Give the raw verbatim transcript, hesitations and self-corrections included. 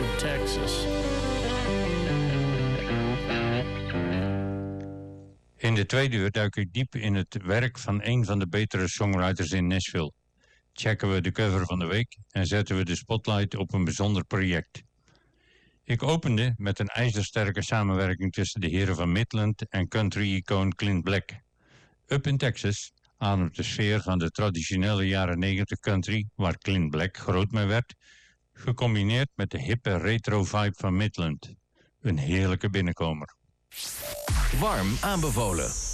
from Texas. In de tweede uur duik ik diep in het werk van een van de betere songwriters in Nashville. Checken we de cover van de week en zetten we de spotlight op een bijzonder project. Ik opende met een ijzersterke samenwerking tussen de heren van Midland en country-icoon Clint Black. Up in Texas ademt de sfeer van de traditionele jaren negentig country, waar Clint Black groot mee werd, gecombineerd met de hippe retro-vibe van Midland. Een heerlijke binnenkomer. Warm aanbevolen.